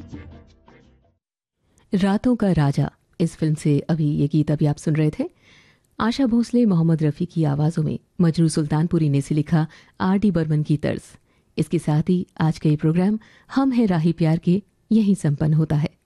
रातों का राजा इस फिल्म से ये गीत अभी आप सुन रहे थे। आशा भोसले, मोहम्मद रफ़ी की आवाज़ों में मजरू सुल्तानपुरी ने से लिखा आर डी बर्मन की तर्ज। इसके साथ ही आज का ये प्रोग्राम हम है राही प्यार के यहीं संपन्न होता है।